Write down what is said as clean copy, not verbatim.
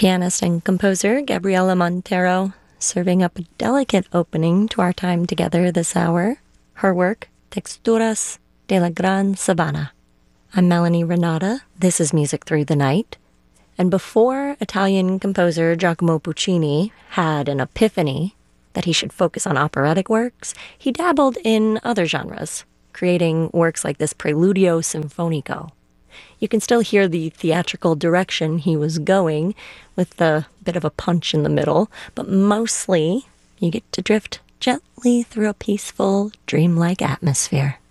Pianist and composer Gabriela Montero serving up a delicate opening to our time together this hour. Her work, Texturas de la Gran Sabana. I'm Melanie Renata. This is Music Through the Night. And before Italian composer Giacomo Puccini had an epiphany that he should focus on operatic works, he dabbled in other genres, creating works like this Preludio Sinfonico. You can still hear the theatrical direction he was going with the bit of a punch in the middle, but mostly you get to drift gently through a peaceful, dreamlike atmosphere.